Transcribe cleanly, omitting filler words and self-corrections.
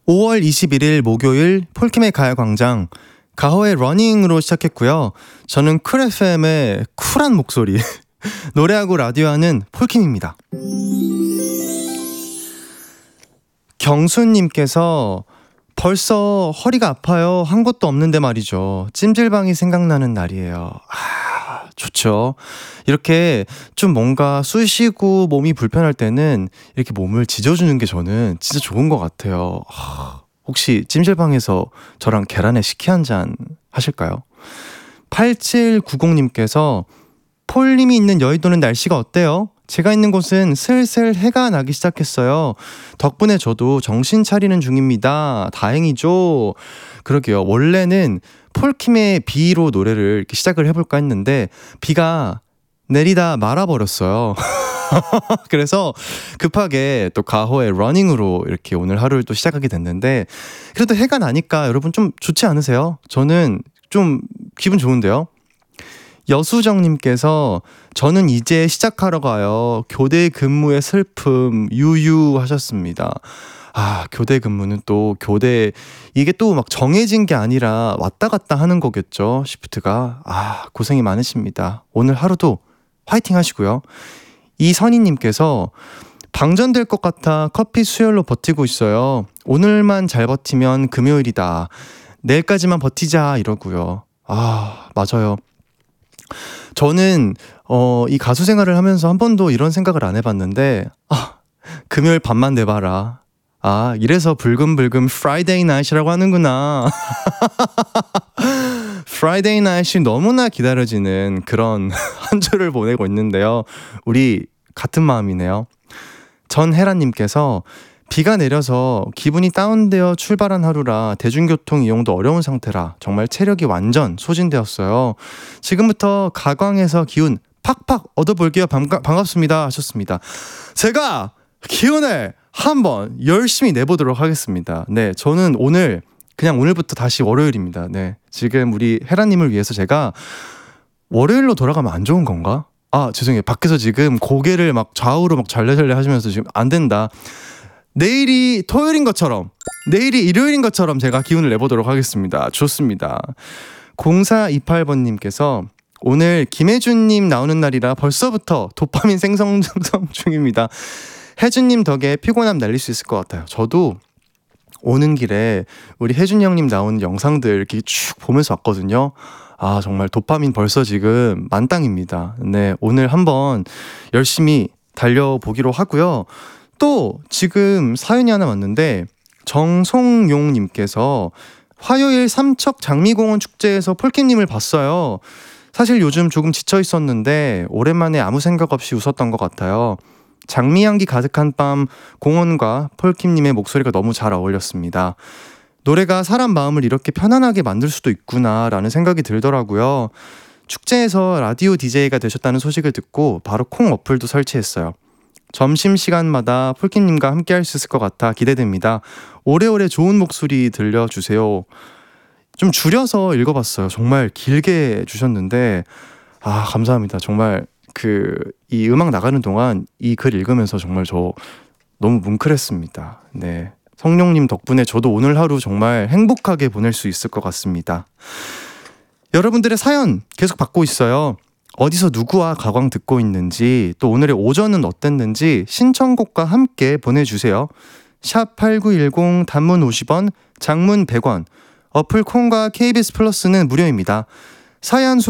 5월 21일 목요일 폴킴의 가요광장 가호의 러닝으로 시작했고요. 저는 쿨 FM의 쿨한 목소리 노래하고 라디오하는 폴킴입니다. 경수님께서 벌써 허리가 아파요 한 것도 없는데 말이죠. 찜질방이 생각나는 날이에요. 좋죠. 이렇게 좀 뭔가 쑤시고 몸이 불편할 때는 이렇게 몸을 지져주는 게 저는 진짜 좋은 것 같아요. 혹시 찜질방에서 저랑 계란에 식혜 한 잔 하실까요? 8790님께서 폴님이 있는 여의도는 날씨가 어때요? 제가 있는 곳은 슬슬 해가 나기 시작했어요. 덕분에 저도 정신 차리는 중입니다. 다행이죠. 그러게요. 원래는 폴킴의 비로 노래를 이렇게 시작을 해볼까 했는데 비가 내리다 말아버렸어요. 그래서 급하게 또 가호의 러닝으로 이렇게 오늘 하루를 또 시작하게 됐는데 그래도 해가 나니까 여러분 좀 좋지 않으세요? 저는 좀 기분 좋은데요. 여수정님께서 저는 이제 시작하러 가요. 교대 근무의 슬픔 유유하셨습니다. 교대 근무는 또 교대 이게 또 막 정해진 게 아니라 왔다 갔다 하는 거겠죠. 시프트가. 고생이 많으십니다. 오늘 하루도 화이팅 하시고요. 이선희님께서 방전될 것 같아 커피 수혈로 버티고 있어요. 오늘만 잘 버티면 금요일이다. 내일까지만 버티자 이러고요. 맞아요. 저는 이 가수 생활을 하면서 한 번도 이런 생각을 안 해봤는데 금요일 밤만 내봐라. 이래서 불금불금 Friday Night이라고 하는구나. Friday Night이 너무나 기다려지는 그런 한 주를 보내고 있는데요. 우리 같은 마음이네요. 전혜라님께서 비가 내려서 기분이 다운되어 출발한 하루라 대중교통 이용도 어려운 상태라 정말 체력이 완전 소진되었어요. 지금부터 가광에서 기운 팍팍 얻어볼게요. 반갑습니다 하셨습니다. 제가 기운을 한번 열심히 내보도록 하겠습니다. 네, 저는 오늘부터 다시 월요일입니다. 네, 지금 우리 헤라님을 위해서 제가 월요일로 돌아가면 안 좋은 건가? 죄송해요. 밖에서 지금 고개를 막 좌우로 막 잘래잘래 하시면서 지금 안 된다. 내일이 토요일인 것처럼 내일이 일요일인 것처럼 제가 기운을 내보도록 하겠습니다. 좋습니다. 0428번님께서 오늘 김혜준님 나오는 날이라 벌써부터 도파민 생성 중입니다. 혜준님 덕에 피곤함 날릴 수 있을 것 같아요. 저도 오는 길에 우리 혜준 형님 나오는 영상들 이렇게 쭉 보면서 왔거든요. 정말 도파민 벌써 지금 만땅입니다. 네, 오늘 한번 열심히 달려보기로 하고요. 또 지금 사연이 하나 왔는데 정송용님께서 화요일 삼척 장미공원 축제에서 폴킴님을 봤어요. 사실 요즘 조금 지쳐 있었는데 오랜만에 아무 생각 없이 웃었던 것 같아요. 장미향기 가득한 밤 공원과 폴킴님의 목소리가 너무 잘 어울렸습니다. 노래가 사람 마음을 이렇게 편안하게 만들 수도 있구나 라는 생각이 들더라고요. 축제에서 라디오 DJ가 되셨다는 소식을 듣고 바로 콩 어플도 설치했어요. 점심시간마다 폴킴님과 함께 할 수 있을 것 같아 기대됩니다. 오래오래 좋은 목소리 들려주세요. 좀 줄여서 읽어봤어요. 정말 길게 주셨는데 감사합니다. 정말 이 음악 나가는 동안 이 글 읽으면서 정말 저 너무 뭉클했습니다. 네, 성룡님 덕분에 저도 오늘 하루 정말 행복하게 보낼 수 있을 것 같습니다. 여러분들의 사연 계속 받고 있어요. 어디서 누구와 가광 듣고 있는지 또 오늘의 오전은 어땠는지 신청곡과 함께 보내주세요. 샵8910 단문 50원 장문 100원 어플 콩과 KBS 플러스는 무료입니다. 사연